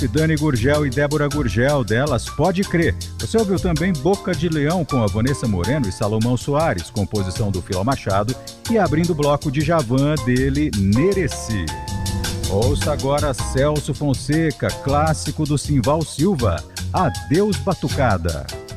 e Dani Gurgel e Débora Gurgel, delas Pode Crer. Você ouviu também Boca de Leão com a Vanessa Moreno e Salomão Soares, composição do Fila Machado, e abrindo o bloco de Djavan dele, Nereci. Ouça agora Celso Fonseca, clássico do Simval Silva, Adeus Batucada.